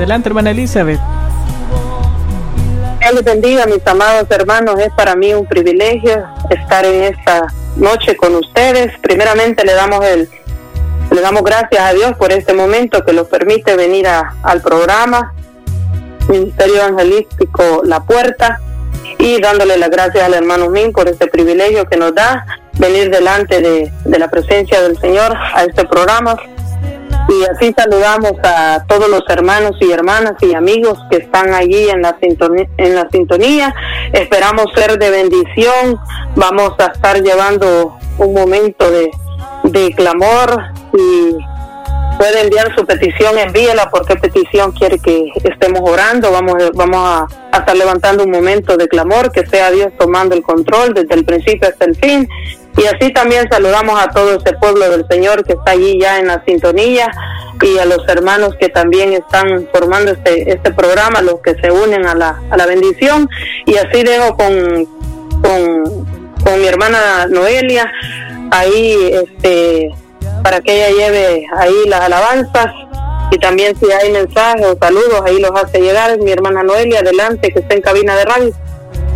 Adelante, hermana Elizabeth. Dios les bendiga, mis amados hermanos. Es para mí un privilegio estar en esta noche con ustedes. Primeramente le damos gracias a Dios por este momento que nos permite venir al programa Ministerio Evangelístico La Puerta, y dándole las gracias al hermano Min por este privilegio que nos da venir delante de la presencia del Señor a este programa. Y así saludamos a todos los hermanos y hermanas y amigos que están allí en la sintonía. Esperamos ser de bendición. Vamos a estar llevando un momento de clamor. Y puede enviar su petición, envíela. ¿Por qué petición quiere que estemos orando? Vamos a estar levantando un momento de clamor, que sea Dios tomando el control desde el principio hasta el fin. Y así también saludamos a todo ese pueblo del Señor que está allí ya en la sintonía, y a los hermanos que también están formando este programa, los que se unen a la bendición. Y así dejo con mi hermana Noelia ahí para que ella lleve ahí las alabanzas, y también si hay mensajes o saludos ahí los hace llegar. Mi hermana Noelia, adelante, que está en cabina de radio.